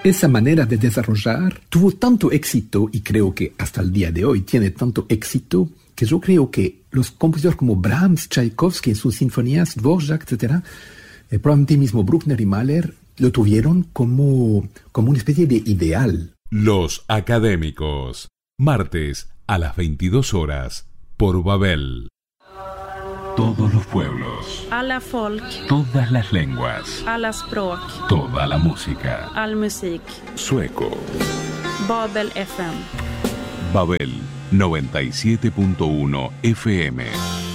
esa manera de desarrollar tuvo tanto éxito, y creo que hasta el día de hoy tiene tanto éxito, que yo creo que los compositores como Brahms, Tchaikovsky en sus sinfonías, Dvorak, etc., probablemente mismo Bruckner y Mahler, lo tuvieron como una especie de ideal. Los Académicos, martes a las 22 horas, por Babel. Todos los pueblos, alla folk, todas las lenguas, alla språk, toda la música, all musik. Sueco. Babel FM. Babel 97.1 FM.